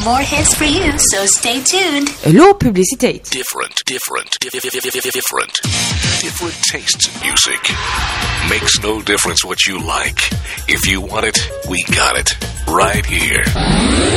more hits for you, so stay tuned. Hello, publicité. Different tastes in music. Makes no difference what you like. If you want it, we got it. Right here.